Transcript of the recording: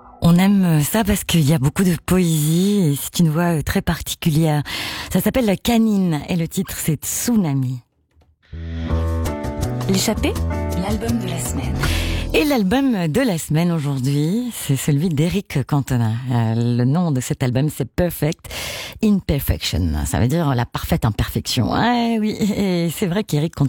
On aime ça parce qu'il y a beaucoup de poésie et c'est une voix très particulière. Ça s'appelle La Canine et le titre c'est Tsunami. L'échappée, l'album de la semaine. Et l'album de la semaine aujourd'hui, c'est celui d'Eric Cantona. Le nom de cet album, c'est Perfect Imperfection. Ça veut dire la parfaite imperfection. Ah oui, et c'est vrai qu'Eric